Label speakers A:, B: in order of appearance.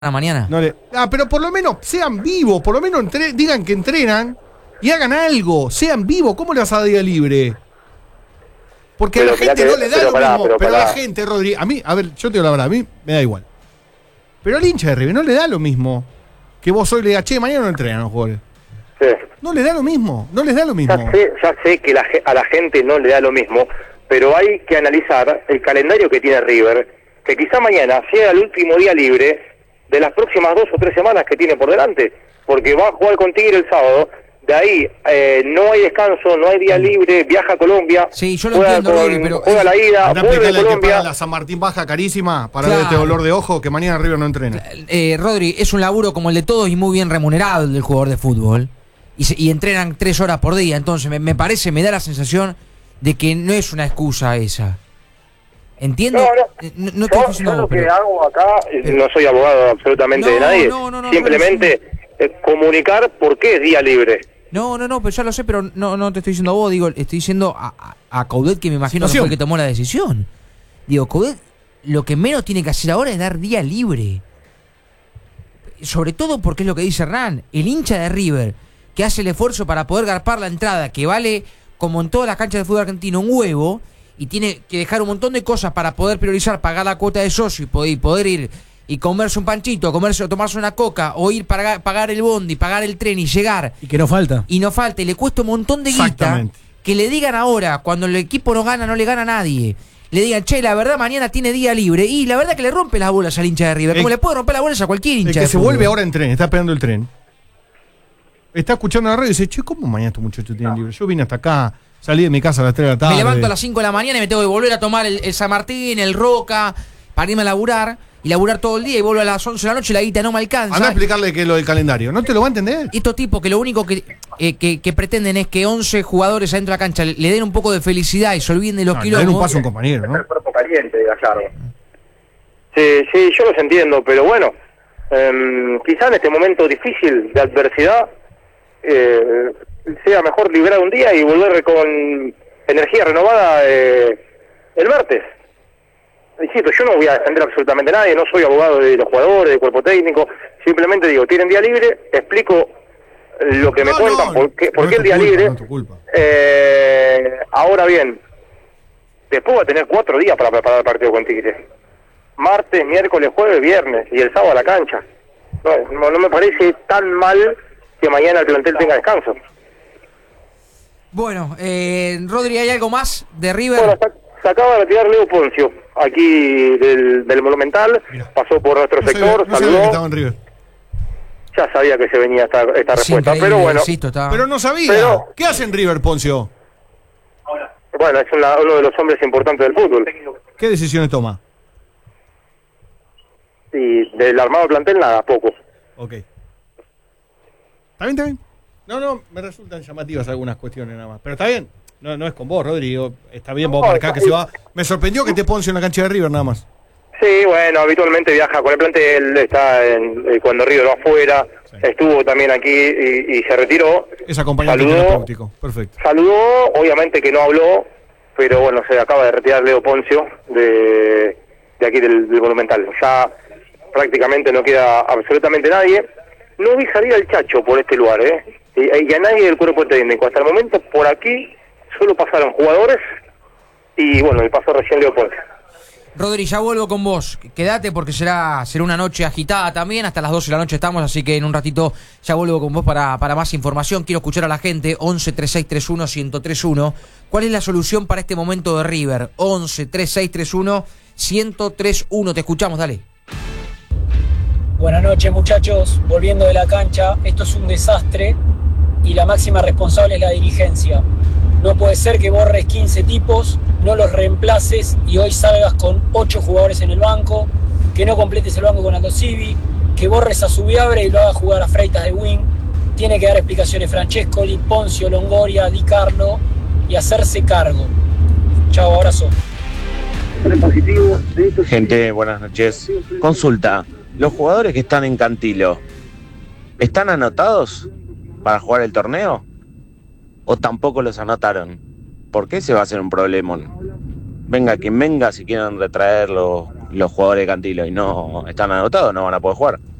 A: mañana.
B: Pero por lo menos sean vivos, por lo menos digan que entrenan y hagan algo, sean vivos. ¿Cómo le vas a dar día libre? Porque a la gente no le da lo mismo. Pero a la gente, Rodri, a mí, a ver, yo te digo la verdad, a mí me da igual. Pero al hincha de River no le da lo mismo que vos hoy le digas, che, mañana no entrenan los jugadores.
C: Sí.
B: No le da lo mismo, no les da lo mismo.
C: Ya sé que a la gente no le da lo mismo, pero hay que analizar el calendario que tiene River, que quizá mañana sea el último día libre de las próximas 2 o 3 semanas que tiene por delante, porque va a jugar con Tigre el sábado, de ahí no hay descanso, no hay día libre, viaja a Colombia,
A: sí, yo lo entiendo, Rodri, pero
C: juega la ida, vuelve a Colombia.
B: La San Martín baja carísima para ver este dolor de ojo que mañana River no entrena.
A: Rodri, es un laburo como el de todos y muy bien remunerado el del jugador de fútbol, y entrenan 3 horas por día, entonces me parece, me da la sensación de que no es una excusa esa. Entiendo, no estoy diciendo
C: yo lo que hago acá, no soy abogado absolutamente de nadie, simplemente comunicar por qué es día libre.
A: No, pero ya lo sé, pero no te estoy diciendo a vos, digo, estoy diciendo a Coudet, que me imagino que fue el que tomó la decisión. Digo, Coudet lo que menos tiene que hacer ahora es dar día libre. Sobre todo porque es lo que dice Hernán, el hincha de River, que hace el esfuerzo para poder garpar la entrada, que vale, como en todas las canchas de fútbol argentino, un huevo, y tiene que dejar un montón de cosas para poder priorizar, pagar la cuota de socio y poder ir y comerse un panchito, o tomarse una coca, o ir para pagar el bondi, pagar el tren y llegar.
D: Y que no falta.
A: Y no falta, y le cuesta un montón de guita. Que le digan ahora, cuando el equipo no gana, no le gana a nadie. Le digan, che, la verdad mañana tiene día libre. Y la verdad que le rompe las bolas al hincha de River. Como le puede romper las bolas a cualquier hincha.
B: El que se vuelve ahora en tren, está esperando el tren. Está escuchando la radio y dice, che, ¿cómo mañana estos muchachos tienen libre? Yo vine hasta acá, salí de mi casa a las 3 de la tarde.
A: Me levanto a las 5 de la mañana y me tengo que volver a tomar el San Martín, el Roca, para irme a laburar. Y laburar todo el día y vuelvo a las 11 de la noche y la guita no me alcanza.
B: Anda a explicarle qué es lo del calendario. ¿No te lo va a entender?
A: Y estos tipos que lo único que pretenden es que 11 jugadores adentro de la cancha le den un poco de felicidad y se olviden de los kilos.
B: Le den un paso a un compañero, ¿no?
C: El cuerpo caliente, Gallardo. Sí, yo los entiendo, pero bueno, quizá en este momento difícil de adversidad sea mejor liberar un día y volver con energía renovada el martes. Insisto, yo no voy a defender absolutamente a nadie, no soy abogado de los jugadores, del cuerpo técnico, simplemente digo, tienen día libre, explico lo que me cuentan, por qué el día libre.
B: No es tu culpa.
C: Ahora bien, después va a tener 4 días para preparar el partido con Tigre. Martes, miércoles, jueves, viernes y el sábado a la cancha. No me parece tan mal que mañana el plantel tenga descanso.
A: Bueno, Rodri, ¿hay algo más de River?
C: Bueno, se acaba de retirar Leo Poncio, aquí del Monumental. Mirá. Pasó por nuestro sector, saludó. Que estaba en River. Ya sabía que se venía esta respuesta, pero bueno.
B: Pero no sabía. ¿Qué hace en River, Poncio?
C: Bueno, es uno de los hombres importantes del fútbol.
B: ¿Qué decisiones toma?
C: Y del armado plantel nada, poco.
B: Ok. ¿Está bien? No, me resultan llamativas algunas cuestiones nada más. Pero está bien. No es con vos, Rodrigo. Está bien, vos marcás que se va. Me sorprendió que te Poncio en la cancha de River nada más.
C: Sí, bueno, habitualmente viaja con el plantel, está cuando River va afuera, estuvo también aquí y se retiró.
B: Es acompañante terapéutico, perfecto.
C: Saludó, obviamente que no habló, pero bueno, se acaba de retirar Leo Poncio de aquí del Monumental. Ya prácticamente no queda absolutamente nadie. No vi salir al Chacho por este lugar, y a nadie del cuerpo técnico. Hasta el momento, por aquí, solo pasaron jugadores y bueno, el pasó recién Leo Poncio.
A: Rodri, ya vuelvo con vos. Quédate porque será una noche agitada también. Hasta las 12 de la noche estamos, así que en un ratito ya vuelvo con vos para más información. Quiero escuchar a la gente. 11 3631 1031. ¿Cuál es la solución para este momento de River? 11 3631 1031. Te escuchamos, dale.
E: Buenas noches, muchachos. Volviendo de la cancha, esto es un desastre y la máxima responsable es la dirigencia. No puede ser que borres 15 tipos, no los reemplaces y hoy salgas con 8 jugadores en el banco, que no completes el banco con Aldo Civi, que borres a Subiabre y lo hagas jugar a Freitas de wing. Tiene que dar explicaciones Francescoli, Poncio, Longoria, Di Carlo y hacerse cargo. Chao, abrazo.
F: Gente, buenas noches. Consulta, ¿los jugadores que están en Cantilo están anotados para jugar el torneo? ¿O tampoco los anotaron? ¿Por qué se va a hacer un problemón? Venga quien venga, si quieren retraer los los jugadores de Cantilo y no están anotados, no van a poder jugar.